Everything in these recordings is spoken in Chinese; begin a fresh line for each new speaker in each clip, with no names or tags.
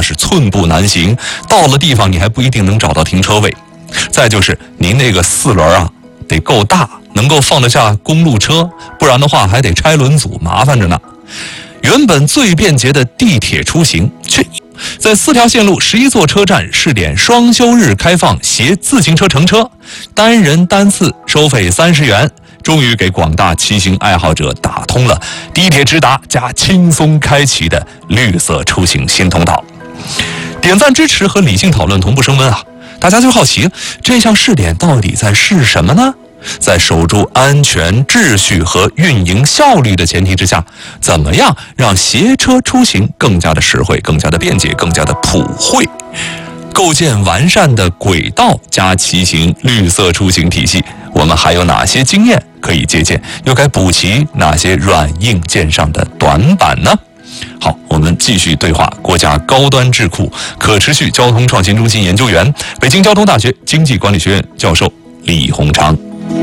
是寸步难行，到了地方你还不一定能找到停车位。再就是您那个4轮啊，得够大，能够放得下公路车，不然的话还得拆轮组，麻烦着呢。原本最便捷的地铁出行，却在4条线路11座车站试点双休日开放携自行车乘车，单人单次收费30元，终于给广大骑行爱好者打通了地铁直达加轻松开启的绿色出行新通道。点赞支持和理性讨论同步升温啊！大家就好奇，这项试点到底在试什么呢？在守住安全、秩序和运营效率的前提之下，怎么样让携车出行更加的实惠、更加的便捷、更加的普惠？构建完善的轨道加骑行绿色出行体系，我们还有哪些经验可以借鉴？又该补齐哪些软硬件上的短板呢？好，我们继续对话国家高端智库可持续交通创新中心研究员、北京交通大学经济管理学院教授李洪昌。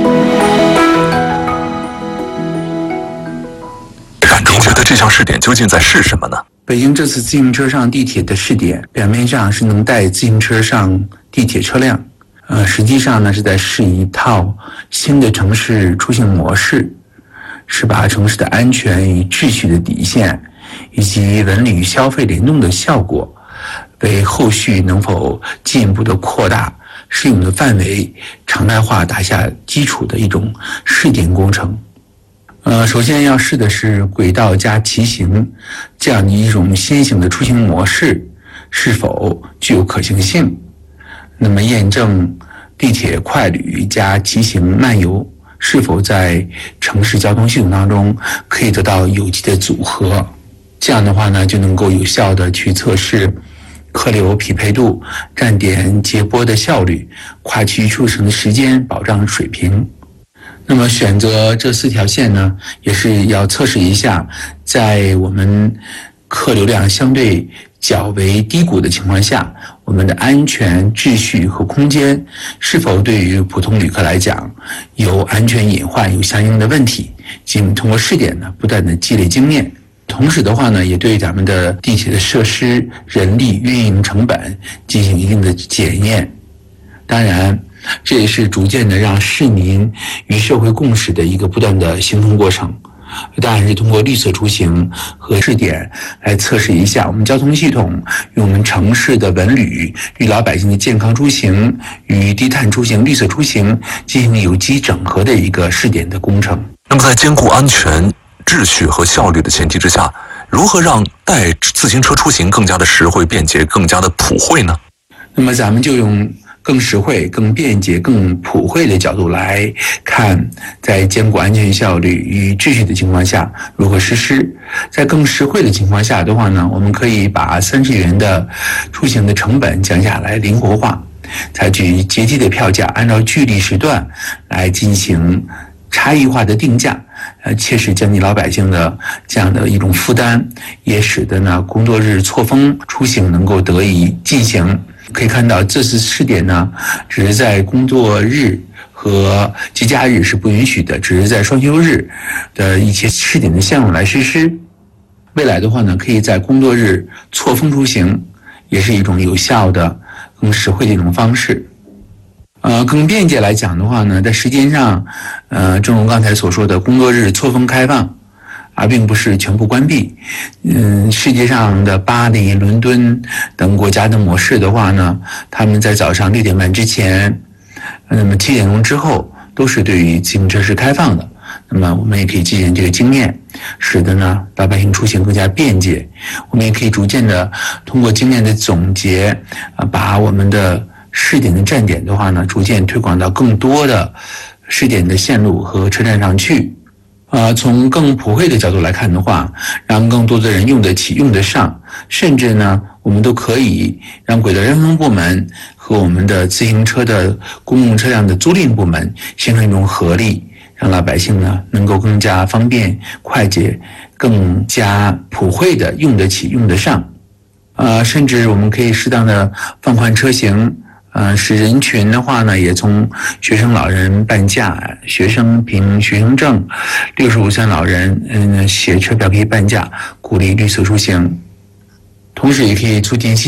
您觉得这项试点究竟在试什么呢？
北京这次自行车上地铁的试点，表面上是能带自行车上地铁车辆，实际上呢是在试一套新的城市出行模式，是把城市的安全与秩序的底线，以及文旅消费联动的效果，为后续能否进一步的扩大适用的范围、常态化打下基础的一种试点工程。首先要试的是轨道加骑行这样的一种新型的出行模式是否具有可行性，那么验证地铁快旅加骑行慢游是否在城市交通系统当中可以得到有机的组合，这样的话呢，就能够有效的去测试客流匹配度、站点接驳的效率、跨区出行的时间保障水平。那么选择这4条线呢，也是要测试一下，在我们客流量相对较为低谷的情况下，我们的安全、秩序和空间是否对于普通旅客来讲有安全隐患、有相应的问题，通过试点呢，不断的积累经验。同时的话呢，也对咱们的地铁的设施、人力、运营成本进行一定的检验。当然，这也是逐渐的让市民与社会共识的一个不断的形成过程。当然是通过绿色出行和试点来测试一下我们交通系统与我们城市的文旅、与老百姓的健康出行、与低碳出行、绿色出行进行有机整合的一个试点的工程。
那么在兼顾安全、秩序和效率的前提之下，如何让带自行车出行更加的实惠、便捷、更加的普惠呢？
那么咱们就用更实惠、更便捷、更普惠的角度来看，在兼顾安全效率与秩序的情况下如何实施。在更实惠的情况下的话呢，我们可以把30元的出行的成本降下来，灵活化，采取阶梯的票价，按照距离时段来进行差异化的定价，切实降低老百姓的这样的一种负担，也使得呢工作日错峰出行能够得以进行。可以看到这次试点呢，只是在工作日和节假日是不允许的，只是在双休日的一些试点的线路来实施。未来的话呢，可以在工作日错峰出行，也是一种有效的、更实惠的一种方式。更便捷来讲的话呢，在时间上，正如刚才所说的，工作日错峰开放，而并不是全部关闭。世界上的巴黎、伦敦等国家的模式的话呢，他们在早上6点半之前，那么7点钟之后都是对于自行车是开放的。那么我们也可以借鉴这个经验，使得呢老百姓出行更加便捷。我们也可以逐渐的通过经验的总结，把我们的试点的站点的话呢，逐渐推广到更多的试点的线路和车站上去。从更普惠的角度来看的话，让更多的人用得起、用得上，甚至呢，我们都可以让轨道交通部门和我们的自行车的公共车辆的租赁部门形成一种合力，让老百姓呢能够更加方便、快捷、更加普惠的用得起、用得上。甚至我们可以适当的放宽车型。使人群的话呢，也从学生老人半价、学生凭学生证、65岁老人写车票可以半价，鼓励绿色出行，同时也可以促进